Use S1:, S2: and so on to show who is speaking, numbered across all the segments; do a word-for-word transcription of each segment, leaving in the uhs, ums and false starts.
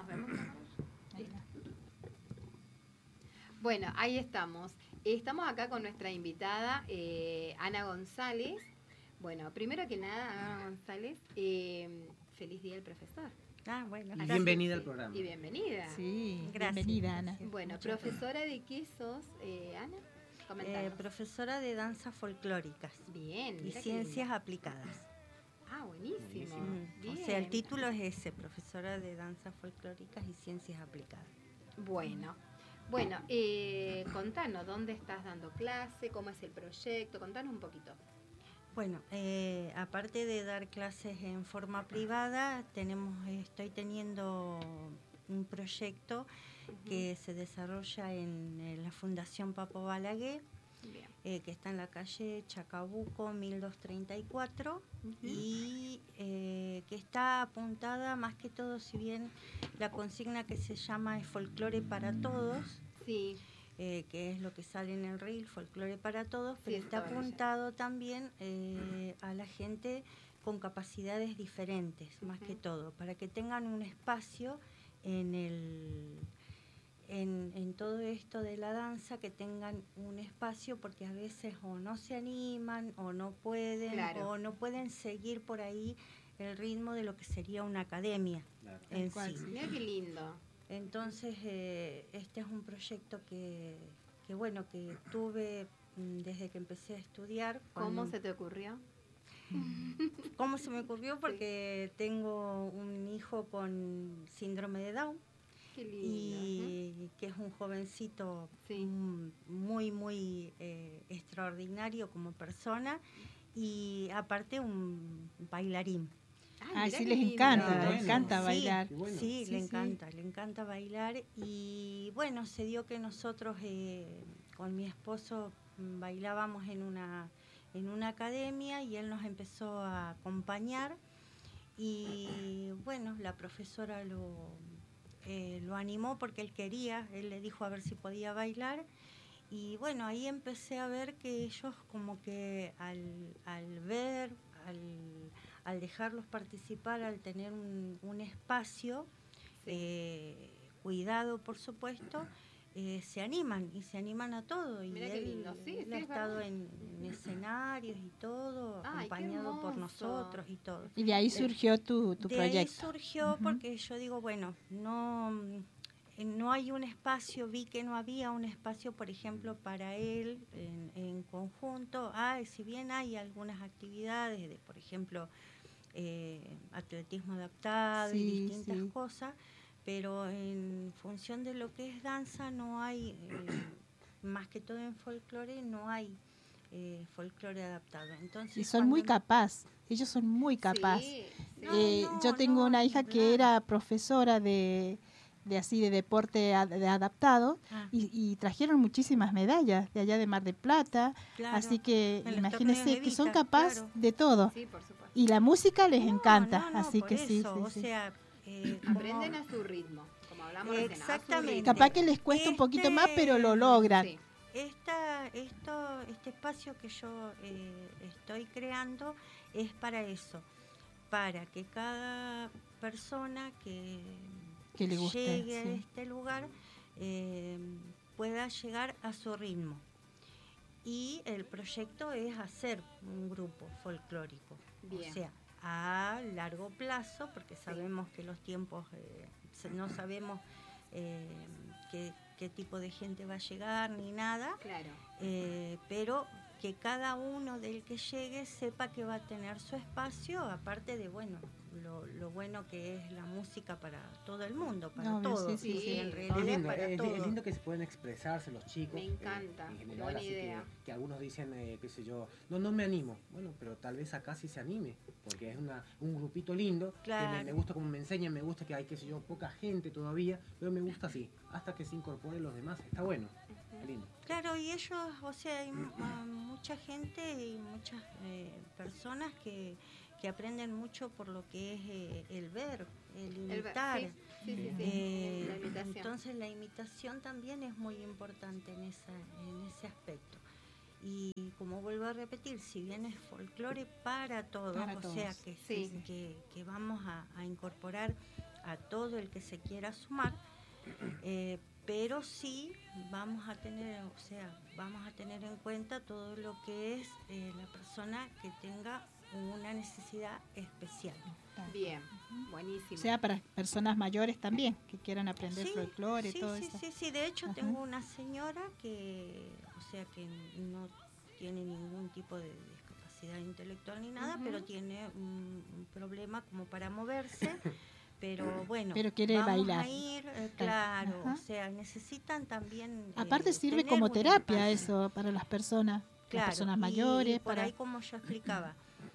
S1: vemos. Listo. Bueno, ahí estamos. Estamos acá con nuestra invitada, eh, Ana González. Bueno, primero que nada, Ana González, eh, feliz día del profesor.
S2: Ah, bueno.
S3: Y bienvenida al programa.
S1: Y bienvenida.
S4: Sí,
S2: Gracias.
S4: bienvenida, Ana.
S1: Bueno,
S2: Muchas
S1: profesora de qué sos, eh, Ana?
S2: Eh, profesora de danzas folclóricas.
S1: Bien.
S2: Y ciencias aplicadas.
S1: Ah, buenísimo.
S2: Mm,
S1: Bien.
S2: O sea, el título es ese, profesora de danzas folclóricas y ciencias aplicadas.
S1: Bueno, bueno, eh, contanos, ¿dónde estás dando clase? ¿Cómo es el proyecto? Contanos un poquito.
S2: Bueno, eh, aparte de dar clases en forma privada, tenemos, estoy teniendo un proyecto uh-huh. que se desarrolla en, en la Fundación Papo Balaguer, eh, que está en la calle Chacabuco mil doscientos treinta y cuatro uh-huh. y eh, que está apuntada más que todo, si bien la consigna que se llama es folclore para todos.
S1: Sí.
S2: Eh, que es lo que sale en el reel, folclore para todos, pero sí, está apuntado también eh, a la gente con capacidades diferentes, uh-huh. más que todo, para que tengan un espacio en el en, en todo esto de la danza, que tengan un espacio, porque a veces o no se animan, o no pueden, claro. o no pueden seguir por ahí el ritmo de lo que sería una academia claro. en
S1: sí. Mira qué lindo.
S2: Entonces, eh, este es un proyecto que, que, bueno, que tuve desde que empecé a estudiar.
S1: ¿Cómo se te ocurrió?
S2: ¿Cómo se me ocurrió? Porque sí. tengo un hijo con síndrome de Down.
S1: Qué lindo.
S2: Y uh-huh. que es un jovencito sí. muy, muy eh, extraordinario como persona y aparte un bailarín.
S4: Ah, sí, les encanta, les encanta bailar.
S2: Sí, bueno. sí, sí, le encanta, sí. le encanta bailar. Y bueno, se dio que nosotros eh, con mi esposo bailábamos en una, en una academia y él nos empezó a acompañar. Y bueno, la profesora lo, eh, lo animó porque él quería, él le dijo a ver si podía bailar. Y bueno, ahí empecé a ver que ellos como que al, al ver, al... al dejarlos participar, al tener un, un espacio sí. eh, cuidado, por supuesto, eh, se animan y se animan a todo. Y
S1: Mirá
S2: él,
S1: qué lindo. Sí,
S2: él
S1: sí,
S2: ha estado en, en escenarios y todo,
S1: Ay,
S2: acompañado por nosotros y todo.
S4: Y de ahí surgió tu, tu
S2: de
S4: proyecto.
S2: De ahí surgió uh-huh. porque yo digo, bueno, no... no hay un espacio, vi que no había un espacio, por ejemplo, para él en, en conjunto. Ah, si bien hay algunas actividades, de, por ejemplo, eh, atletismo adaptado sí, y distintas sí. cosas, pero en función de lo que es danza no hay, eh, más que todo en folclore, no hay eh, folclore adaptado. Entonces,
S4: y son muy capaz, ellos son muy capaz.
S1: Sí, sí.
S4: Eh, no, yo tengo no, una hija que nada. era profesora de... de así de deporte ad, de adaptado ah. y, y trajeron muchísimas medallas de allá de Mar del Plata, claro. así que en imagínense que son capaces claro. de todo
S1: sí, por supuesto.
S4: Y la música les
S2: no,
S4: encanta,
S2: no, no,
S4: así que
S2: eso,
S4: sí, sí,
S2: o
S4: sí.
S2: sea, eh,
S1: aprenden a su ritmo, como hablamos
S2: exactamente.
S4: Capaz que les cuesta este, un poquito más, pero lo logran.
S2: Sí. Esta, esto, este espacio que yo eh, estoy creando es para eso, para que cada persona que
S4: que le guste,
S2: llegue
S4: sí.
S2: a este lugar eh, pueda llegar a su ritmo. Y el proyecto es hacer un grupo folclórico,
S1: Bien.
S2: o sea, a largo plazo, porque sabemos sí. que los tiempos, eh, no sabemos eh, qué, qué tipo de gente va a llegar ni nada,
S1: claro.
S2: eh, pero que cada uno del que llegue sepa que va a tener su espacio, aparte de, bueno, lo, lo bueno que es la música para todo el mundo, para
S4: no,
S2: todos.
S4: Sí, sí, sí.
S2: En realidad
S3: es, lindo,
S2: para
S3: es,
S2: todos.
S3: es lindo que se pueden expresarse los chicos.
S1: Me encanta,
S3: eh, en general,
S1: buena
S3: así
S1: idea.
S3: Que, que algunos dicen, eh, qué sé yo, no, no me animo. Bueno, pero tal vez acá sí se anime, porque es una, un grupito lindo,
S2: claro.
S3: que me, me gusta como me enseñan, me gusta que hay, qué sé yo, poca gente todavía, pero me gusta así, hasta que se incorporen los demás, está bueno. Lindo.
S2: Claro, y ellos, o sea, hay uh, mucha gente y muchas eh, personas que, que aprenden mucho por lo que es eh, el ver, el imitar.
S1: El ver, sí, sí, sí, sí.
S2: Eh,
S1: la imitación.
S2: Entonces la imitación también es muy importante en, esa, en ese aspecto. Y como vuelvo a repetir, si bien es folclore para todos,
S4: para
S2: o
S4: todos.
S2: sea que,
S1: sí.
S2: que, que vamos a, a incorporar a todo el que se quiera sumar, eh, pero sí vamos a tener, o sea, vamos a tener en cuenta todo lo que es eh, la persona que tenga una necesidad especial.
S1: Bien, buenísimo.
S4: O sea, para personas mayores también, que quieran aprender
S2: Sí,
S4: folclore,
S2: sí,
S4: todo
S2: sí,
S4: eso.
S2: sí, sí, de hecho
S4: Ajá.
S2: tengo una señora que, o sea, que no tiene ningún tipo de discapacidad intelectual ni nada,
S1: Ujú.
S2: pero tiene un, un problema como para moverse, pero bueno,
S4: Pero quiere
S2: vamos
S4: bailar.
S2: a ir, eh, claro,
S4: Ajá.
S2: o sea, necesitan también...
S4: Aparte
S2: eh,
S4: sirve
S2: tener
S4: como
S2: un
S4: terapia
S2: espacio.
S4: eso para las personas,
S2: Claro,
S4: las personas
S2: y-
S4: mayores.
S2: y por
S4: para...
S2: ahí, como yo explicaba,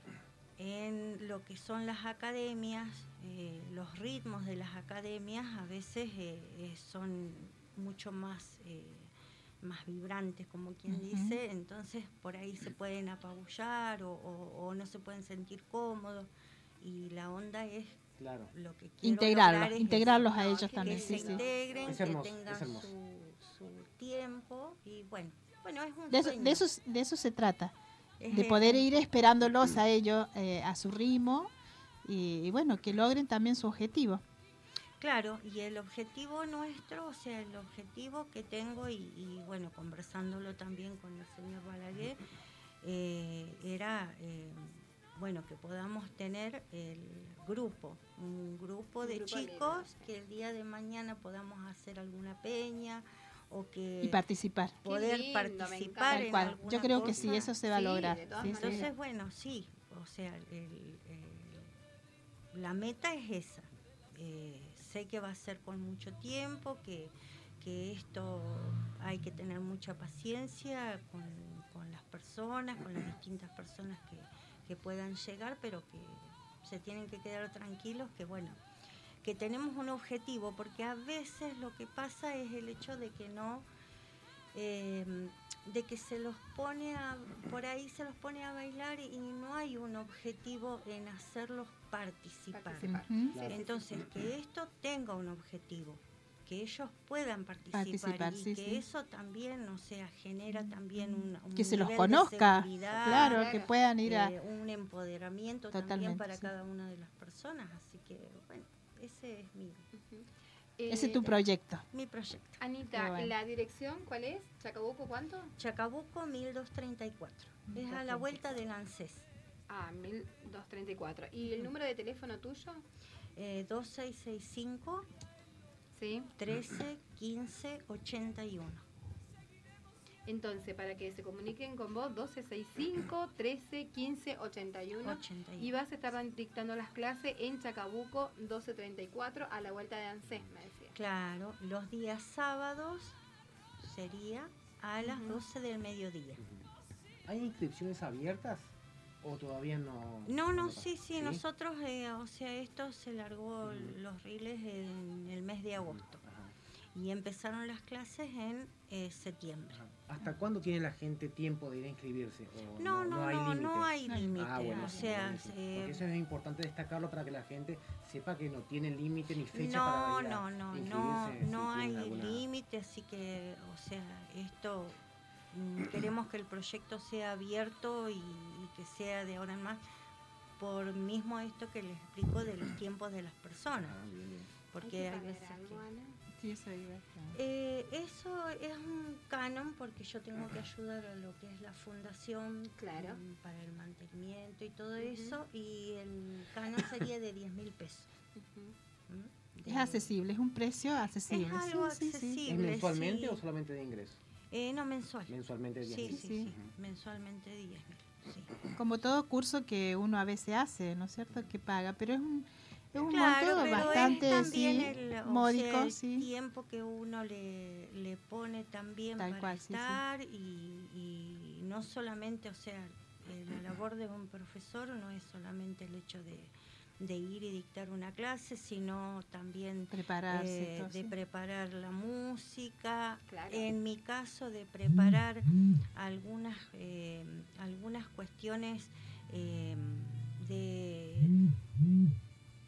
S2: en lo que son las academias, eh, los ritmos de las academias a veces eh, eh, son mucho más, eh, más vibrantes, como quien
S4: Ujú.
S2: dice, entonces por ahí se pueden apabullar o, o- o no se pueden sentir cómodos, y la onda es
S3: Claro.
S2: lo que quiero
S4: Integrarlos,
S2: lograr es
S4: integrarlos
S2: eso,
S4: a
S1: No,
S4: ellos
S1: qué
S4: también,
S2: que
S4: sí,
S2: se
S4: sí.
S2: integren,
S3: Es
S2: que
S3: hermoso,
S2: tengan
S3: es hermoso.
S2: su, su tiempo, y bueno, bueno, es un
S4: De eso,
S2: sueño.
S4: de eso, de eso se trata,
S2: Es
S4: de
S2: el-
S4: poder
S2: un
S4: ir
S2: poco.
S4: esperándolos a ellos eh, a su ritmo y, y bueno, que logren también su objetivo.
S2: Claro, y el objetivo nuestro, o sea, el objetivo que tengo, y, y bueno, conversándolo también con el señor Balaguer, eh, era, eh, bueno, que podamos tener el grupo, un grupo
S1: Un
S2: de
S1: grupo
S2: chicos,
S1: lindo, sí.
S2: que el día de mañana podamos hacer alguna peña, o que
S4: Y participar.
S2: poder
S1: lindo, me
S2: participar
S1: encanta.
S4: Tal
S2: en
S4: cual.
S2: alguna
S4: Yo creo que
S2: cosa.
S4: sí, eso se va a
S1: Sí,
S4: lograr.
S1: de todas
S4: Sí, sí.
S1: maneras.
S2: Entonces, bueno, sí, o sea, el- el- la meta es esa. Eh, sé que va a ser con mucho tiempo, que, que esto hay que tener mucha paciencia con, con las personas, con las distintas personas que, que puedan llegar, pero que se tienen que quedar tranquilos, que bueno, que tenemos un objetivo, porque a veces lo que pasa es el hecho de que no... Eh, de que se los pone a, por ahí se los pone a bailar y no hay un objetivo en hacerlos participar.
S1: Participar.
S4: Ujú.
S3: Claro.
S2: Entonces, que esto tenga un objetivo, que ellos puedan participar,
S4: Participar,
S2: y
S4: sí,
S2: que
S4: sí.
S2: eso también, o sea, genera también un, un
S4: Que se los
S2: nivel de
S4: conozca,
S2: seguridad,
S4: claro,
S1: Claro.
S4: que puedan ir a...
S2: eh, un empoderamiento
S4: Totalmente,
S2: también para
S4: sí.
S2: cada una de las personas. Así que, bueno, ese es mi,
S1: Ujú.
S4: Ese es
S1: Eh,
S4: tu proyecto.
S2: mi proyecto.
S1: Anita,
S4: Qué bueno.
S1: ¿la dirección cuál es? ¿Chacabuco cuánto?
S2: Chacabuco mil doscientos treinta y cuatro. Es a la vuelta del ANSES.
S1: Ah, mil doscientos treinta y cuatro. ¿Y el número de teléfono tuyo?
S2: Eh, dos seis seis cinco,
S1: Sí.
S2: trece, quince, ochenta y uno.
S1: Entonces, para que se comuniquen con vos, doce sesenta y cinco, trece, quince, ochenta y uno.
S2: ochenta y uno.
S1: Y vas a estar dictando las clases en Chacabuco doce treinta y cuatro a la vuelta de ANSES, me decía.
S2: Claro, los días sábados sería a las
S1: Ujú.
S2: doce del mediodía.
S3: Ujú. ¿Hay inscripciones abiertas o todavía no?
S2: No, no,
S3: pasa?
S2: sí, sí, nosotros, eh, o sea, esto se largó
S3: Ujú.
S2: los riles en el mes de agosto
S3: Ajá,
S2: y empezaron las clases en eh, septiembre.
S3: ajá. ¿Hasta cuándo tiene la gente tiempo de ir a inscribirse? ¿O
S2: No, no,
S3: hay
S2: no,
S3: límite?
S2: no hay
S4: No hay
S2: límite.
S3: Ah, bueno,
S2: O sea,
S3: buenísimo.
S2: eh,
S3: Porque eso es importante destacarlo para que la gente sepa que no tiene límite ni fecha
S2: no,
S3: para ir a
S2: no, no, no,
S3: inscribirse si
S2: no hay
S3: tienen alguna-
S2: límite, así que, o sea, esto mm, queremos que el proyecto sea abierto y, y que sea de ahora en más, por mismo esto que les explico de los tiempos de las personas,
S3: Ah, bien, bien.
S2: porque
S1: ¿Hay
S2: hay
S1: que
S2: veces
S1: pagar algo,
S2: que...
S1: Ana?
S4: Sí, eso iba.
S2: Eh, eso es un canon porque yo tengo que ayudar a lo que es la fundación,
S1: Claro.
S2: mm, para el mantenimiento y todo
S1: Ujú.
S2: eso, y el canon sería de diez mil pesos.
S1: Ujú.
S2: ¿Mm?
S4: Es
S2: De-
S4: accesible, es un precio accesible.
S2: Es algo
S4: Sí, sí, sí.
S3: ¿Es
S2: accesible.
S3: mensualmente
S2: sí.
S3: o solamente de ingreso?
S2: Eh, no, mensual.
S3: Mensualmente diez
S2: Sí,
S3: mil.
S2: sí,
S4: Sí.
S2: sí, mensualmente diez mil. Sí.
S4: Como todo curso que uno a veces hace, ¿no es cierto? Que paga, pero es un, es un
S2: Claro,
S4: monto
S2: pero
S4: bastante
S2: es también
S4: sí,
S2: el, o
S4: módico,
S2: sea, el
S4: sí.
S2: tiempo que uno le, le pone también
S4: Tal
S2: para
S4: cual, sí, sí.
S2: estar y, y no solamente, o sea, eh, la labor de un profesor no es solamente el hecho de, de ir y dictar una clase, sino también
S4: Prepararse,
S2: eh,
S4: todo,
S2: de
S4: sí.
S2: preparar la música,
S1: Claro.
S2: en mi caso de preparar algunas eh, algunas cuestiones eh, de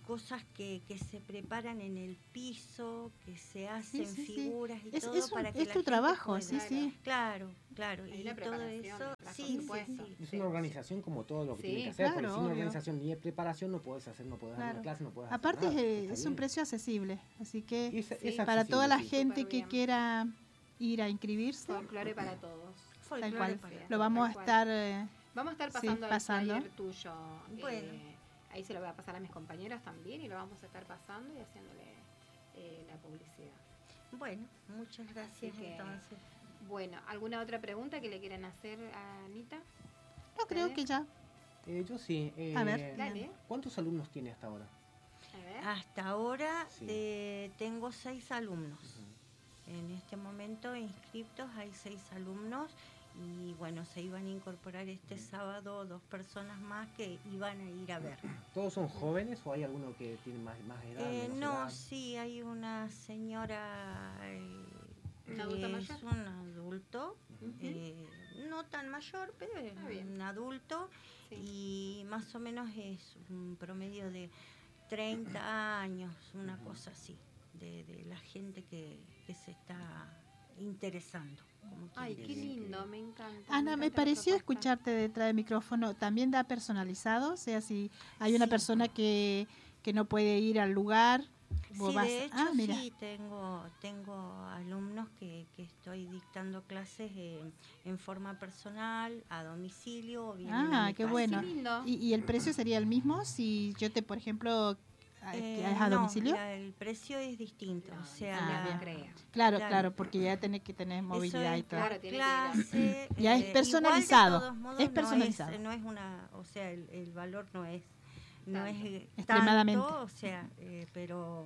S2: cosas que, que se preparan en el piso, que se hacen
S4: Sí, sí, sí.
S2: figuras y
S4: Es,
S2: todo
S4: es, un-
S2: para que
S4: es
S2: la
S4: tu
S2: gente
S4: trabajo,
S2: pueda-
S4: sí, sí.
S2: Claro, claro.
S1: Hay
S2: Y
S1: una
S2: todo
S1: preparación
S2: eso,
S1: detrás, por
S2: sí, sí,
S1: supuesto.
S2: sí.
S3: Es
S1: Sí,
S3: una organización como todo lo que
S1: Sí,
S3: tiene que hacer, porque
S4: claro,
S3: sin
S4: obvio.
S3: organización ni de preparación no podés hacer, no podés dar
S4: Claro.
S3: una clase, no podés hacer
S4: Aparte
S3: nada.
S4: es,
S3: Está
S4: es un
S3: bien.
S4: precio accesible, así que
S3: Y es-
S1: Sí.
S3: es
S4: para toda la
S3: accesible, sí.
S4: gente
S1: Súper
S4: que
S1: bien.
S4: quiera ir a inscribirse,
S1: Folclore para todos.
S4: tal
S2: Folclore
S4: cual,
S2: para-
S4: lo vamos a
S1: Tal cual.
S4: estar... eh,
S1: Vamos a estar
S4: Sí,
S1: pasando,
S4: pasando.
S1: el flyer tuyo.
S2: Bueno.
S1: eh, ahí se lo voy a pasar a mis compañeros también y lo vamos a estar pasando y haciéndole eh, la publicidad.
S2: Bueno, muchas gracias
S1: que-
S2: entonces.
S1: Bueno, ¿alguna otra pregunta que le quieran hacer a Anita?
S4: no creo que ya.
S3: Eh, yo sí. eh,
S4: A ver.
S1: Dale.
S3: ¿Cuántos alumnos tiene hasta ahora?
S1: A ver.
S2: Hasta ahora
S3: Sí.
S2: eh, tengo seis alumnos.
S3: Ujú.
S2: En este momento inscriptos hay seis alumnos y bueno, se iban a incorporar este sábado dos personas más que iban a ir a ver.
S3: ¿Todos son jóvenes o hay alguno que tiene más, más edad?
S2: Eh,
S3: menos
S2: no,
S3: edad?
S2: sí, hay una señora eh,
S1: ¿Un adulto
S2: que
S1: mayor?
S2: es un adulto,
S1: Ujú.
S2: eh, no tan mayor, pero es
S1: Está bien.
S2: un adulto
S1: Sí.
S2: y más o menos es un promedio de treinta años, una
S3: Ujú.
S2: cosa así, de, de la gente que, que se está interesando. Como quien
S1: Ay,
S3: Qué
S1: qué
S2: dice.
S3: bien.
S1: lindo, me encanta.
S4: Ana, me
S1: encanta la
S4: pareció
S1: propuesta.
S4: escucharte detrás del micrófono. ¿También da personalizado? O sea, si hay una
S2: Sí.
S4: persona que, que no puede ir al lugar, vos
S2: Sí,
S4: vas...
S2: de hecho
S4: ah, mira.
S2: sí, tengo, tengo alumnos que, que estoy dictando clases en, en forma personal, a domicilio o vienen a
S4: Ah,
S2: mi
S4: qué
S2: casa.
S4: bueno.
S1: Qué lindo.
S4: ¿Y, y el precio sería el mismo si yo te, por ejemplo, a-
S2: Eh,
S4: que es a
S2: no,
S4: domicilio?
S2: la- el precio es distinto,
S1: No,
S2: o sea,
S4: Ah,
S1: no
S4: bien.
S1: me crea.
S4: Claro,
S2: claro.
S4: claro, porque ya tenés que tener
S2: eso
S4: movilidad y
S2: es
S4: todo.
S2: por
S1: Claro, tiene que ir a-
S2: clase.
S4: Ya es
S2: eh,
S4: personalizado,
S2: igual de todos modos,
S4: es
S2: no
S4: personalizado.
S2: No es, una, o sea, el, el valor no es, no
S1: Tanto.
S2: es eh,
S4: Extremadamente.
S2: tanto, o sea, eh, pero,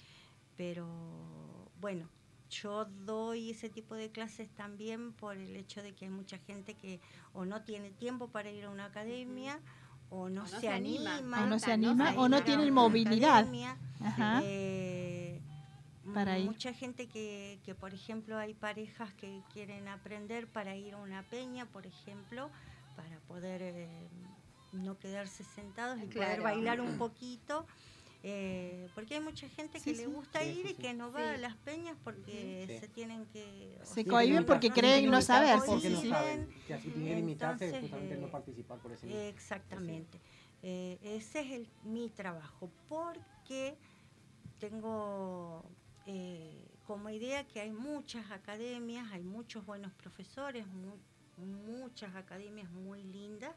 S2: pero bueno, yo doy ese tipo de clases también por el hecho de que hay mucha gente que o no tiene tiempo para ir a una academia o no,
S1: O no
S2: se,
S1: se anima.
S2: anima,
S4: O no se
S1: Falta, ¿no?
S4: anima
S2: a
S4: o no
S2: ir a
S4: tienen
S2: una
S4: movilidad.
S2: academia.
S4: Ajá.
S2: Eh,
S4: Para ir.
S2: mucha gente que, que, por ejemplo, hay parejas que quieren aprender para ir a una peña, por ejemplo, para poder eh, no quedarse sentados y poder
S1: Claro.
S2: bailar un poquito. Eh, porque hay mucha gente
S4: Sí,
S2: que
S4: sí.
S2: le gusta
S3: Sí,
S2: ir
S3: sí,
S2: y
S3: sí.
S2: que no va
S1: Sí.
S2: a las peñas porque
S3: Sí.
S2: se tienen que... o
S4: Se
S2: sea,
S4: cohíben
S2: no-
S4: porque
S2: no
S4: creen
S2: tienen
S4: no
S2: que
S4: saber,
S2: saber,
S4: sí,
S3: porque
S4: sí,
S3: no
S4: sí.
S3: saben. Que así tiene que limitarse
S2: Entonces,
S3: justamente
S2: eh,
S3: no participar por ese mismo.
S2: Exactamente. Eh, ese es el, mi trabajo, porque tengo eh, como idea que hay muchas academias, hay muchos buenos profesores, mu- muchas academias muy lindas,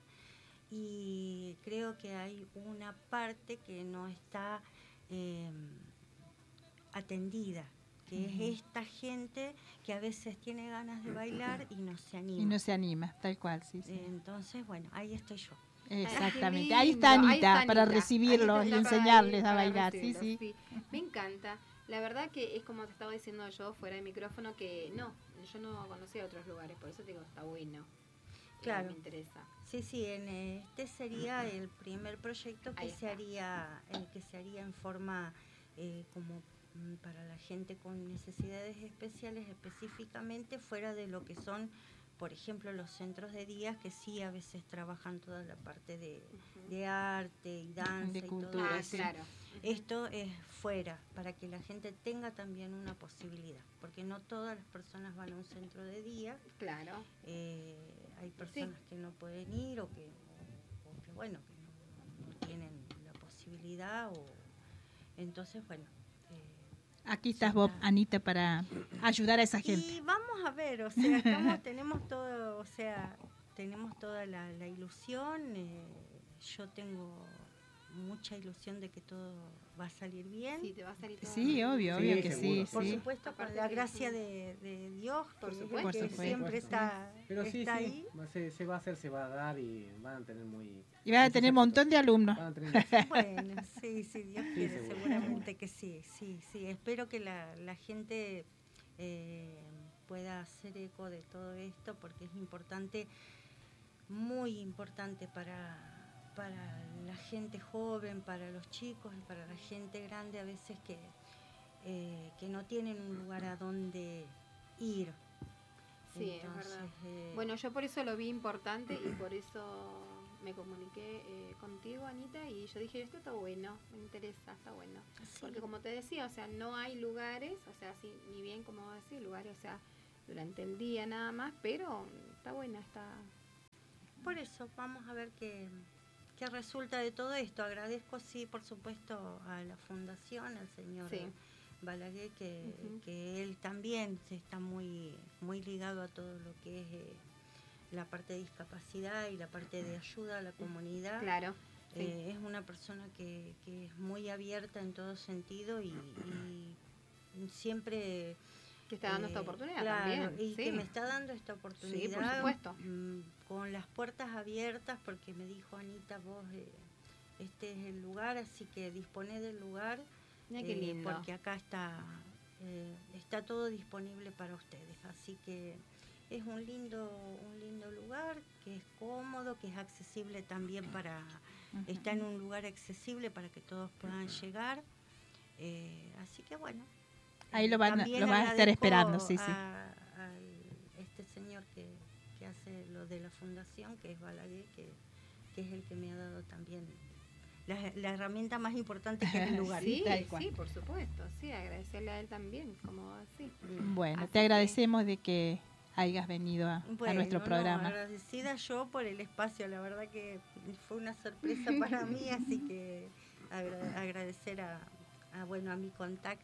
S2: y creo que hay una parte que no está eh, atendida, que
S4: Ujú.
S2: es esta gente que a veces tiene ganas de bailar y no se anima.
S4: Y no se anima, tal cual, sí, sí.
S2: Entonces, bueno, ahí estoy yo.
S4: Exactamente.
S1: Ay,
S4: Ahí
S1: qué
S4: está
S1: lindo,
S4: Anita,
S1: ahí
S4: para
S1: está Anita.
S4: recibirlos
S1: Anita
S4: y
S1: está para
S4: enseñarles
S1: ir,
S4: a
S1: para
S4: bailar. Sí,
S1: recibirlos,
S4: sí.
S1: Me encanta. La verdad que es como te estaba diciendo yo fuera de micrófono que no, yo no conocía otros lugares, por eso te digo, está bueno. Eh,
S2: Claro.
S1: me interesa.
S2: Sí, sí, en este sería el primer proyecto
S1: Ahí
S2: que
S1: está.
S2: se haría, el que se haría en forma eh, como mm, para la gente con necesidades especiales, específicamente fuera de lo que son, por ejemplo, los centros de días que sí a veces trabajan toda la parte de,
S1: Ujú.
S2: de arte y danza
S4: De
S2: y todo
S4: cultura,
S1: Ah,
S2: eso.
S4: sí.
S1: claro.
S2: Esto es fuera, para que la gente tenga también una posibilidad, porque no todas las personas van a un centro de día.
S1: Claro.
S2: Eh, hay personas que no pueden ir o que, o, o que bueno, que no, no tienen la posibilidad. O entonces, bueno. eh,
S4: Aquí
S2: ya
S4: estás vos,
S2: está.
S4: Anita, para ayudar a esa gente.
S2: Y vamos a ver, o sea, estamos, tenemos todo, o sea, tenemos toda la, la ilusión. eh, yo tengo mucha ilusión de que todo va a salir bien.
S1: Sí, te va a salir todo
S4: Sí,
S1: bien.
S4: obvio,
S3: Sí,
S4: obvio que
S3: seguro,
S4: sí,
S2: Por
S4: sí.
S2: supuesto,
S1: Aparte
S2: con la
S1: que-
S2: gracia de, de Dios,
S1: Por
S2: que,
S1: supuesto.
S2: que
S4: Por supuesto.
S2: siempre está,
S3: Pero sí,
S2: está
S3: sí,
S2: ahí.
S3: va- se, se va a hacer, se va a dar y van a tener muy...
S4: Y vas a
S3: muchos
S4: tener un montón de
S3: éxitos.
S4: alumnos.
S3: Van a tener éxitos.
S2: Bueno, sí, sí, Dios
S3: Sí,
S2: quiere,
S3: seguro,
S2: seguramente que sí, sí, sí. Espero que la, la gente eh, pueda hacer eco de todo esto, porque es importante, muy importante para, para la gente joven, para los chicos y para la gente grande, a veces que, eh, que no tienen un lugar a donde ir.
S1: Sí,
S2: Entonces,
S1: es verdad.
S2: eh,
S1: Bueno, yo por eso lo vi importante y por eso me comuniqué eh, contigo, Anita, y yo dije, esto está bueno, me interesa, está bueno. Sí. Porque como te decía, o sea, no hay lugares, o sea, sí, ni bien como decir, lugares, o sea, durante el día nada más, pero está buena, está...
S2: Por eso, vamos a ver qué, qué resulta de todo esto. Agradezco, sí, por supuesto, a la fundación, al señor sí. Balaguer, que, uh-huh. que él también se está muy, muy ligado a todo lo que es eh, la parte de discapacidad y la parte de ayuda a la comunidad.
S1: Claro. Sí.
S2: Eh, es una persona que, que es muy abierta en todo sentido y, y siempre...
S1: Que está dando eh, esta oportunidad
S2: claro,
S1: también.
S2: Y
S1: sí.
S2: que me está dando esta oportunidad.
S1: Sí, por supuesto.
S2: Mmm, con las puertas abiertas, porque me dijo, Anita, vos, eh, este es el lugar, así que disponé del lugar.
S1: Mira qué lindo.
S2: Eh, porque acá está, eh, está todo disponible para ustedes. Así que es un lindo, un lindo lugar, que es cómodo, que es accesible también para... Uh-huh. Está en un lugar accesible para que todos puedan uh-huh. llegar. Eh, así que bueno.
S4: Ahí lo van, lo van a estar esperando, sí, sí.
S2: A, a este señor que, que hace lo de la fundación, que es Balaguer, que, que es el que me ha dado también la, la herramienta más importante, que es el lugar.
S1: Sí, sí, por supuesto, sí, agradecerle a él también, como así.
S4: Bueno,
S1: así
S4: te agradecemos que... de que hayas venido a,
S2: bueno,
S4: a nuestro programa.
S2: No, agradecida yo por el espacio, la verdad que fue una sorpresa para mí, así que agra- agradecer a... Ah, bueno, a mi contacto